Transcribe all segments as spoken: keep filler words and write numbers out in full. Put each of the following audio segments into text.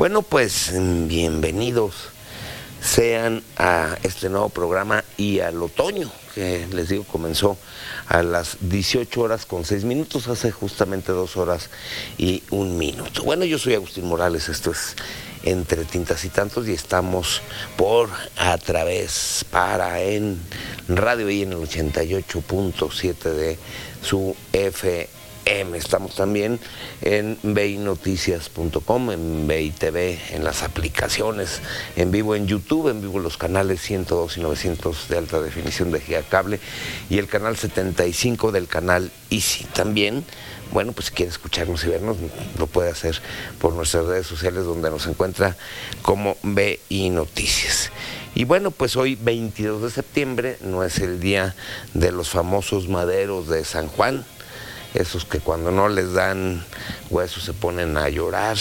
Bueno, pues bienvenidos sean a este nuevo programa y al otoño, que les digo comenzó a las dieciocho horas con seis minutos, hace justamente dos horas y un minuto. Bueno, yo soy Agustín Morales, esto es Entre Tintas y Tantos y estamos por a través para en Radio I en el ochenta y ocho punto siete de su F M. Estamos también en ve i noticias punto com, en ve i te ve, en las aplicaciones, en vivo en YouTube, en vivo en los canales ciento dos y novecientos de alta definición de Gigacable y el canal setenta y cinco del canal Easy. También, bueno, pues si quiere escucharnos y vernos, lo puede hacer por nuestras redes sociales donde nos encuentra como Ve I Noticias. Y bueno, pues hoy veintidós de septiembre no es el día de los famosos maderos de San Juan, esos que cuando no les dan huesos se ponen a llorar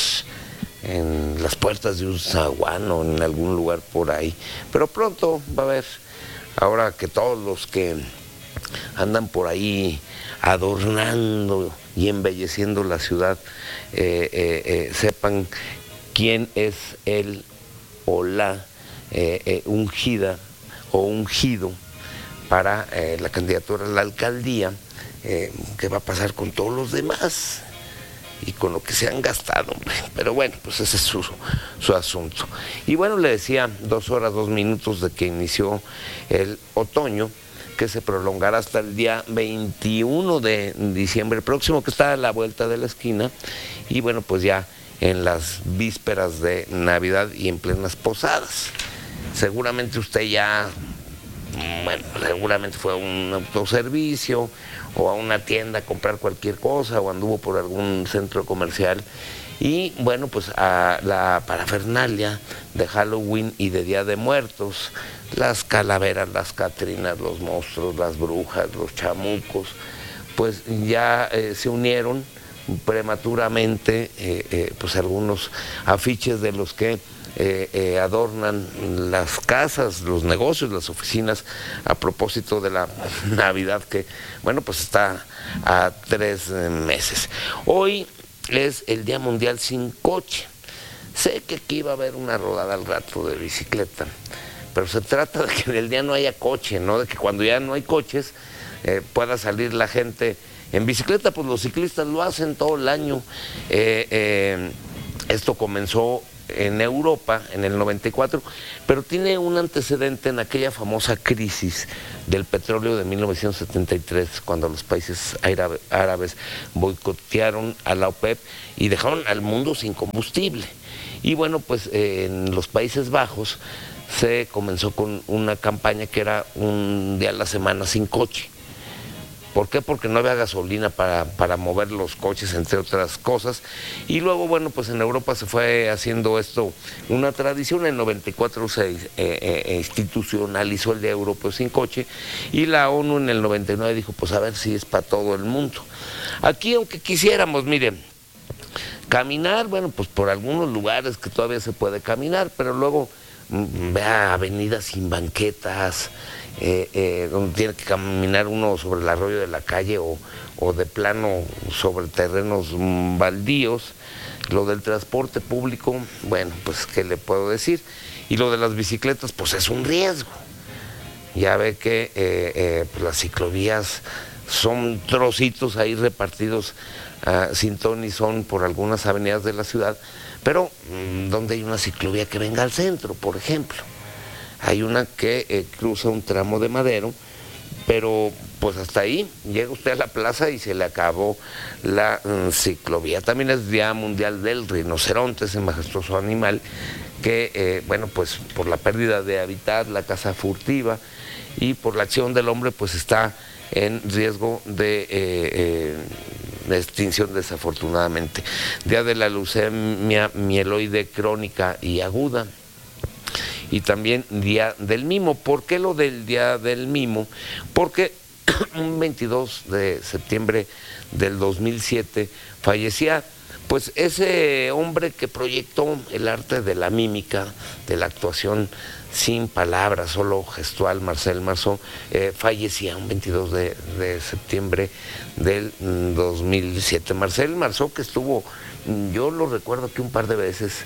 en las puertas de un zaguán o en algún lugar por ahí. Pero pronto va a haber, ahora que todos los que andan por ahí adornando y embelleciendo la ciudad eh, eh, eh, sepan quién es el o la eh, eh, ungida o ungido para eh, la candidatura a la alcaldía. Eh, ¿Qué va a pasar con todos los demás? Y con lo que se han gastado, hombre. Pero bueno, pues ese es su, su asunto. Y bueno, le decía, dos horas, dos minutos de que inició el otoño, que se prolongará hasta el día veintiuno de diciembre próximo, que está a la vuelta de la esquina. Y bueno, pues ya en las vísperas de Navidad y en plenas posadas. Seguramente usted ya, bueno, seguramente fue a un autoservicio o a una tienda a comprar cualquier cosa o anduvo por algún centro comercial y bueno, pues a la parafernalia de Halloween y de Día de Muertos, las calaveras, las catrinas, los monstruos, las brujas, los chamucos, pues ya eh, se unieron prematuramente eh, eh, pues algunos afiches de los que Eh, eh, adornan las casas, los negocios, las oficinas a propósito de la Navidad que, bueno, pues está a tres eh, meses. Hoy es el Día Mundial sin Coche. Sé que aquí va a haber una rodada al rato de bicicleta, pero se trata de que en el día no haya coche, ¿no? De que cuando ya no hay coches eh, pueda salir la gente en bicicleta, pues los ciclistas lo hacen todo el año. Eh, eh, esto comenzó en Europa en el noventa y cuatro, pero tiene un antecedente en aquella famosa crisis del petróleo de mil novecientos setenta y tres, cuando los países árabes boicotearon a la OPEP y dejaron al mundo sin combustible. Y bueno, pues eh, en los Países Bajos se comenzó con una campaña que era un día a la semana sin coche. ¿Por qué? Porque no había gasolina para, para mover los coches, entre otras cosas. Y luego, bueno, pues en Europa se fue haciendo esto una tradición. En el noventa y cuatro se eh, eh, institucionalizó el Día Europeo sin Coche y la ONU en el noventa y nueve dijo, pues a ver si es para todo el mundo. Aquí, aunque quisiéramos, miren, caminar, bueno, pues por algunos lugares que todavía se puede caminar, pero luego mm, vea avenidas sin banquetas, Eh, eh, donde tiene que caminar uno sobre el arroyo de la calle o, o de plano sobre terrenos mm, baldíos. Lo del transporte público, bueno, pues qué le puedo decir. Y lo de las bicicletas, pues es un riesgo. Ya ve que eh, eh, pues las ciclovías son trocitos ahí repartidos uh, sin ton ni son por algunas avenidas de la ciudad, pero mm, donde hay una ciclovía que venga al centro, por ejemplo. Hay una que eh, cruza un tramo de Madero, pero pues hasta ahí llega usted a la plaza y se le acabó la um, ciclovía. También es Día Mundial del Rinoceronte, ese majestuoso animal que, eh, bueno, pues por la pérdida de hábitat, la caza furtiva y por la acción del hombre, pues está en riesgo de, eh, eh, de extinción desafortunadamente. Día de la leucemia mieloide crónica y aguda. Y también Día del Mimo. ¿Por qué lo del Día del Mimo? Porque un veintidós de septiembre del dos mil siete fallecía pues ese hombre que proyectó el arte de la mímica, de la actuación sin palabras, solo gestual, Marcel Marceau, eh, fallecía un veintidós de septiembre del dos mil siete. Marcel Marceau, que estuvo, yo lo recuerdo que un par de veces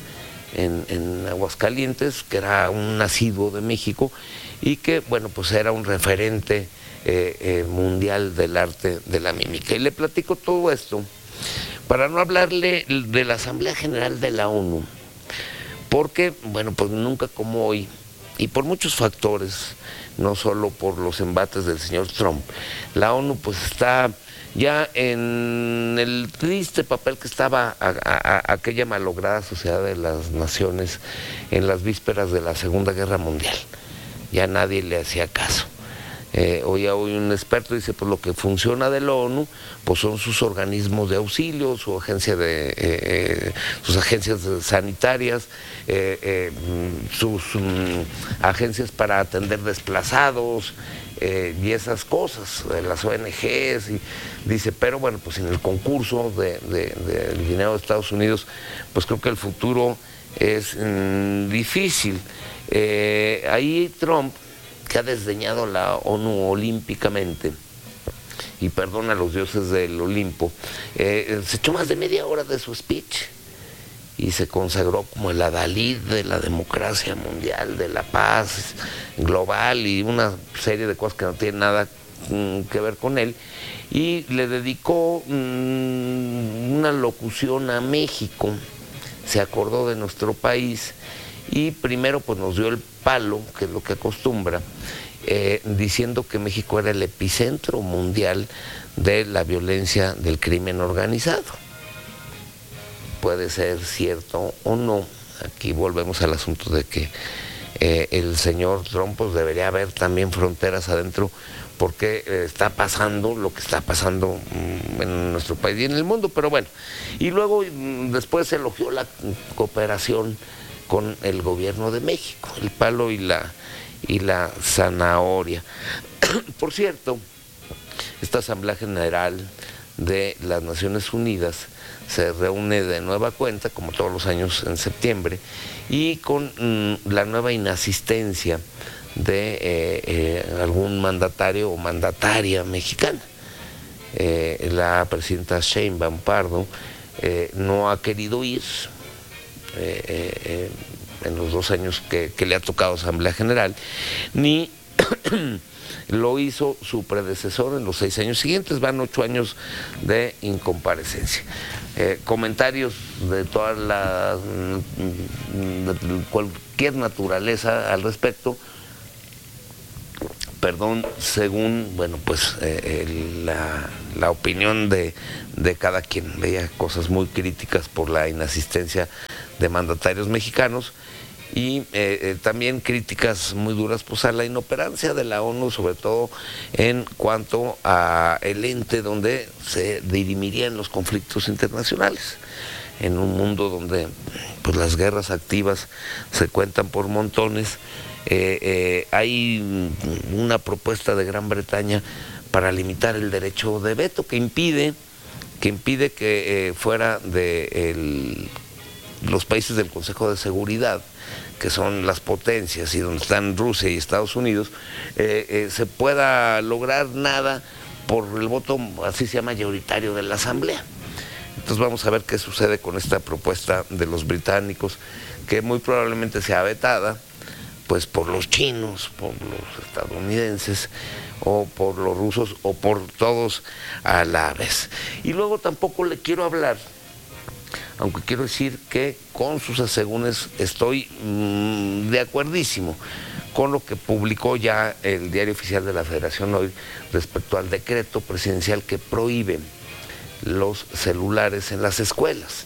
en, en Aguascalientes, que era un nacido de México y que, bueno, pues era un referente eh, eh, mundial del arte de la mímica. Y le platico todo esto para no hablarle de la Asamblea General de la ONU, porque, bueno, pues nunca como hoy, y por muchos factores, no solo por los embates del señor Trump, la ONU pues está ya en el triste papel que estaba a, a, a aquella malograda Sociedad de las Naciones en las vísperas de la Segunda Guerra Mundial. Ya nadie le hacía caso. Eh, hoy, hoy un experto dice, pues lo que funciona de la ONU pues son sus organismos de auxilio, su agencia de, eh, eh, sus agencias sanitarias, eh, eh, sus um, agencias para atender desplazados eh, y esas cosas, las O N Ges, y dice, pero bueno, pues en el concurso de, de, de, del dinero de Estados Unidos, pues creo que el futuro es mm, difícil. Eh, ahí Trump, que ha desdeñado la ONU olímpicamente, y perdona a los dioses del Olimpo, eh, se echó más de media hora de su speech y se consagró como el adalid de la democracia mundial, de la paz global y una serie de cosas que no tienen nada mm, que ver con él, y le dedicó mm, una locución a México, se acordó de nuestro país y primero pues nos dio el palo, que es lo que acostumbra, eh, diciendo que México era el epicentro mundial de la violencia del crimen organizado. Puede ser cierto o no, aquí volvemos al asunto de que eh, el señor Trump pues, debería haber también fronteras adentro, porque eh, está pasando lo que está pasando mmm, en nuestro país y en el mundo, pero bueno. Y luego mmm, después elogió la cooperación con el gobierno de México, el palo y la, y la zanahoria. Por cierto, esta Asamblea General de las Naciones Unidas se reúne de nueva cuenta, como todos los años en septiembre, y con mmm, la nueva inasistencia de eh, eh, algún mandatario o mandataria mexicana. Eh, la presidenta Sheinbaum Pardo eh, no ha querido ir eh, eh, en los dos años que, que le ha tocado Asamblea General, ni lo hizo su predecesor en los seis años siguientes. Van ocho años de incomparecencia. Eh, comentarios de todas las, de cualquier naturaleza al respecto, perdón, según, bueno, pues eh, el, la, la opinión de, de cada quien. Veía cosas muy críticas por la inasistencia de mandatarios mexicanos y eh, eh, también críticas muy duras pues a la inoperancia de la ONU, sobre todo en cuanto a el ente donde se dirimirían los conflictos internacionales, en un mundo donde pues las guerras activas se cuentan por montones. Eh, eh, hay una propuesta de Gran Bretaña para limitar el derecho de veto que impide que impide que eh, fuera de el, los países del Consejo de Seguridad, que son las potencias y donde están Rusia y Estados Unidos, eh, eh, se pueda lograr nada por el voto, así se llama, mayoritario de la Asamblea. Entonces vamos a ver qué sucede con esta propuesta de los británicos, que muy probablemente sea vetada pues por los chinos, por los estadounidenses, o por los rusos, o por todos a la vez. Y luego tampoco le quiero hablar, aunque quiero decir que con sus asegúnes estoy mmm, de acuerdísimo con lo que publicó ya el Diario Oficial de la Federación hoy respecto al decreto presidencial que prohíbe los celulares en las escuelas.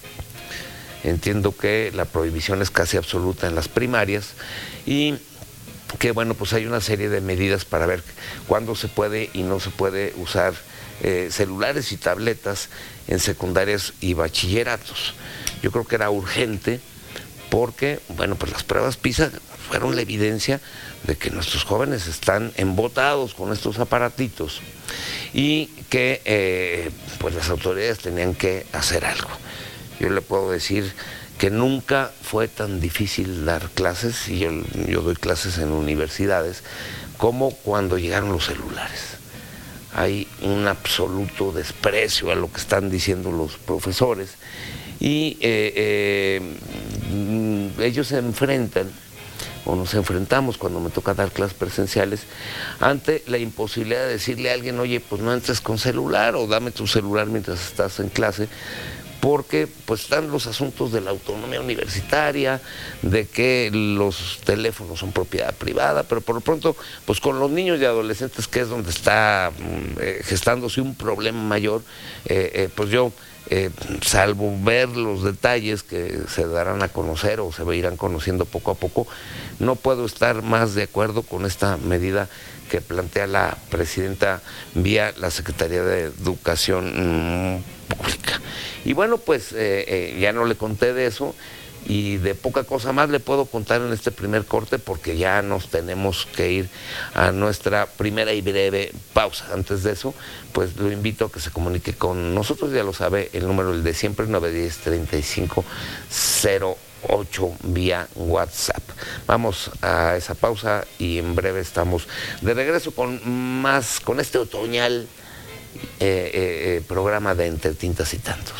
Entiendo que la prohibición es casi absoluta en las primarias y que, bueno, pues hay una serie de medidas para ver cuándo se puede y no se puede usar eh, celulares y tabletas en secundarias y bachilleratos. Yo creo que era urgente porque, bueno, pues las pruebas PISA fueron la evidencia de que nuestros jóvenes están embotados con estos aparatitos y que eh, pues las autoridades tenían que hacer algo. Yo le puedo decir que nunca fue tan difícil dar clases, y yo, yo doy clases en universidades, como cuando llegaron los celulares. Hay un absoluto desprecio a lo que están diciendo los profesores y eh, eh, ellos se enfrentan, o nos enfrentamos cuando me toca dar clases presenciales, ante la imposibilidad de decirle a alguien, oye, pues no entres con celular, o dame tu celular mientras estás en clase, porque pues están los asuntos de la autonomía universitaria, de que los teléfonos son propiedad privada, pero por lo pronto, pues con los niños y adolescentes, que es donde está eh, gestándose un problema mayor, eh, eh, pues yo, eh, salvo ver los detalles que se darán a conocer o se irán conociendo poco a poco, no puedo estar más de acuerdo con esta medida que plantea la presidenta vía la Secretaría de Educación mmm, Pública. Y bueno, pues eh, eh, ya no le conté de eso, y de poca cosa más le puedo contar en este primer corte, porque ya nos tenemos que ir a nuestra primera y breve pausa. Antes de eso, pues lo invito a que se comunique con nosotros, ya lo sabe, el número el de siempre, nueve uno cero, treinta y cinco cero ocho vía WhatsApp. Vamos a esa pausa y en breve estamos de regreso con más, con este otoñal eh, eh, programa de Entre Tintas y Tantos.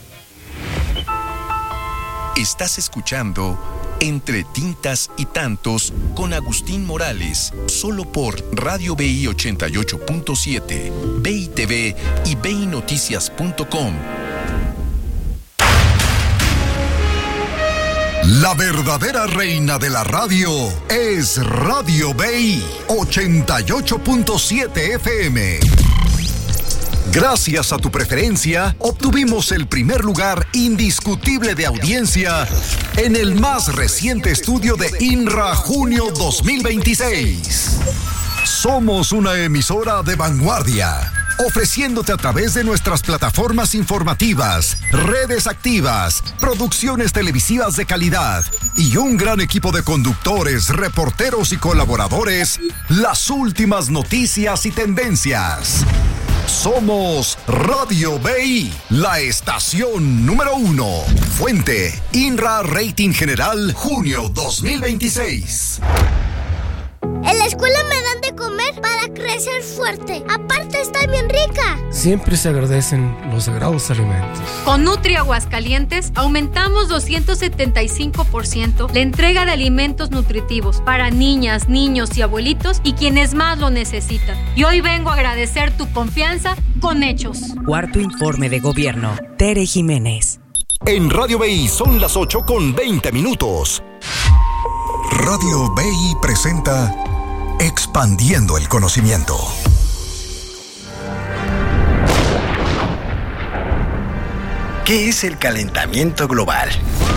Estás escuchando Entre Tintas y Tantos con Agustín Morales, solo por Radio B I ochenta y ocho punto siete, B I T V y B I Noticias punto com. La verdadera reina de la radio es Radio B I ochenta y ocho punto siete F M. Gracias a tu preferencia, obtuvimos el primer lugar indiscutible de audiencia en el más reciente estudio de INRA Junio dos mil veintiséis. Somos una emisora de vanguardia, ofreciéndote a través de nuestras plataformas informativas, redes activas, producciones televisivas de calidad y un gran equipo de conductores, reporteros y colaboradores, las últimas noticias y tendencias. Somos Radio B I, la estación número uno. Fuente, INRA Rating General, junio dos mil veintiséis. En la escuela me dan de comer para crecer fuerte. Aparte está bien rica. Siempre se agradecen los sagrados alimentos. Con Nutri Aguascalientes aumentamos doscientos setenta y cinco por ciento la entrega de alimentos nutritivos para niñas, niños y abuelitos y quienes más lo necesitan. Y hoy vengo a agradecer tu confianza con hechos. Cuarto informe de gobierno. Tere Jiménez. En Radio B I son las ocho con veinte minutos. Radio B I presenta Expandiendo el Conocimiento. ¿Qué es el calentamiento global?